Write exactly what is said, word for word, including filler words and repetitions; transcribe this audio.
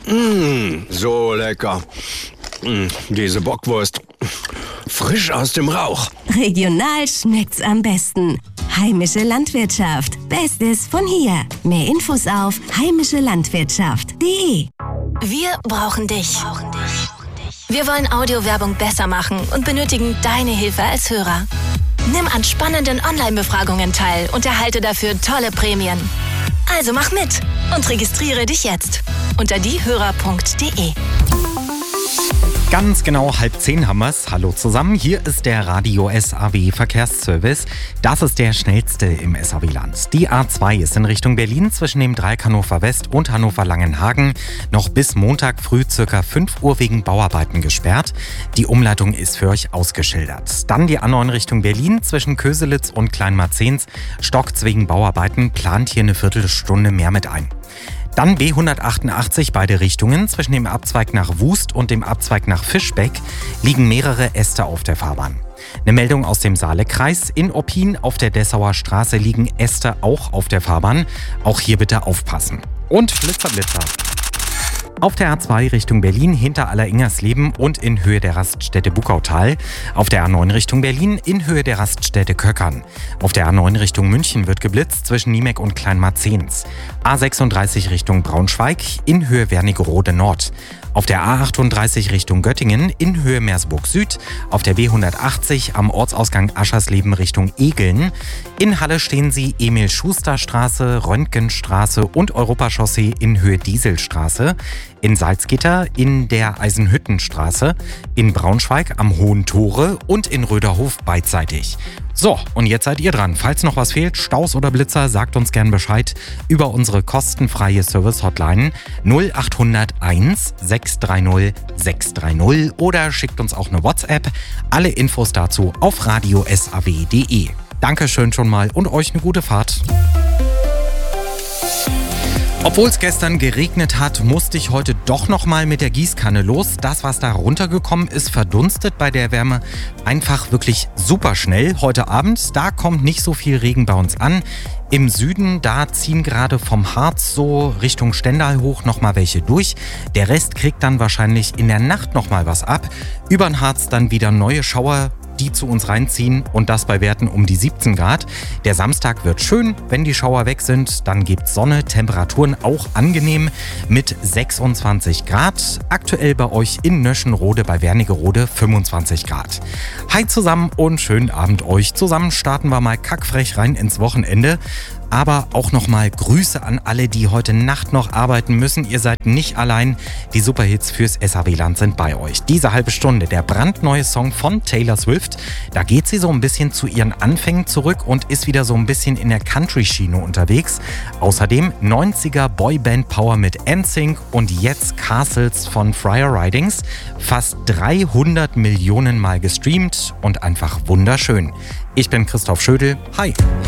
Mmh, so lecker. Mmh, diese Bockwurst. Frisch aus dem Rauch. Regional schmeckt's am besten. Heimische Landwirtschaft. Bestes von hier. Mehr Infos auf heimische landwirtschaft punkt de. Wir brauchen dich. Wir wollen Audiowerbung besser machen und benötigen deine Hilfe als Hörer. Nimm an spannenden Online-Befragungen teil und erhalte dafür tolle Prämien. Also mach mit und registriere dich jetzt unter diehörer punkt de. Ganz genau halb zehn haben wir's. Hallo zusammen, hier ist der Radio S A W Verkehrsservice. Das ist der schnellste im S A W-Land. Die A zwei ist in Richtung Berlin zwischen dem Dreieck Hannover West und Hannover-Langenhagen noch bis Montag früh ca. fünf Uhr wegen Bauarbeiten gesperrt. Die Umleitung ist für euch ausgeschildert. Dann die A neun Richtung Berlin zwischen Köselitz und Kleinmarzens stockt's wegen Bauarbeiten, plant hier eine Viertelstunde mehr mit ein. Dann B hundertachtundachtzig, beide Richtungen. Zwischen dem Abzweig nach Wust und dem Abzweig nach Fischbeck liegen mehrere Äste auf der Fahrbahn. Eine Meldung aus dem Saalekreis. In Oppin auf der Dessauer Straße liegen Äste auch auf der Fahrbahn. Auch hier bitte aufpassen. Und Blitzer, Blitzer. Auf der A zwei Richtung Berlin hinter Alleringersleben und in Höhe der Raststätte Buckautal. Auf der A neun Richtung Berlin in Höhe der Raststätte Köckern. Auf der A neun Richtung München wird geblitzt zwischen Niemeck und Kleinmarzens. A sechsunddreißig Richtung Braunschweig in Höhe Wernigerode Nord. Auf der A achtunddreißig Richtung Göttingen in Höhe Meersburg Süd. Auf der B hundertachtzig am Ortsausgang Aschersleben Richtung Egeln. In Halle stehen Sie Emil-Schuster-Straße, Röntgenstraße und Europachaussee in Höhe Dieselstraße. In Salzgitter in der Eisenhüttenstraße. In Braunschweig am Hohen Tore und in Röderhof beidseitig. So, und jetzt seid ihr dran. Falls noch was fehlt, Staus oder Blitzer, sagt uns gern Bescheid über unsere kostenfreie Service-Hotline null acht null eins sechs drei null sechs drei null oder schickt uns auch eine WhatsApp. Alle Infos dazu auf radio s a w punkt de. Dankeschön schon mal und euch eine gute Fahrt. Obwohl es gestern geregnet hat, musste ich heute doch noch mal mit der Gießkanne los. Das, was da runtergekommen ist, verdunstet bei der Wärme einfach wirklich super schnell. Heute Abend, da kommt nicht so viel Regen bei uns an. Im Süden, da ziehen gerade vom Harz so Richtung Stendal hoch noch mal welche durch. Der Rest kriegt dann wahrscheinlich in der Nacht noch mal was ab. Über den Harz dann wieder neue Schauer, die zu uns reinziehen und das bei Werten um die siebzehn Grad. Der Samstag wird schön, wenn die Schauer weg sind, dann gibt's Sonne, Temperaturen auch angenehm mit sechsundzwanzig Grad. Aktuell bei euch in Nöschenrode bei Wernigerode fünfundzwanzig Grad. Hi zusammen und schönen Abend euch. Zusammen starten wir mal kackfrech rein ins Wochenende. Aber auch nochmal Grüße an alle, die heute Nacht noch arbeiten müssen. Ihr seid nicht allein. Die Superhits fürs S A W-Land sind bei euch. Diese halbe Stunde, der brandneue Song von Taylor Swift. Da geht sie so ein bisschen zu ihren Anfängen zurück und ist wieder so ein bisschen in der Country-Schiene unterwegs. Außerdem neunziger Boyband-Power mit N Sync und jetzt Castles von Friar Ridings. Fast dreihundert Millionen Mal gestreamt und einfach wunderschön. Ich bin Christoph Schödel. Hi.